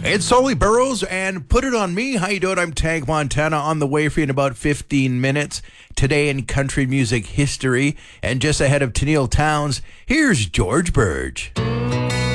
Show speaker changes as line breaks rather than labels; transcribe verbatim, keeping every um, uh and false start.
It's Solely Burrows and Put It On Me. How you doing? I'm Tank Montana on the way for you in about fifteen minutes. Today in country music history. And just ahead of Tennille Townes, here's George Burge.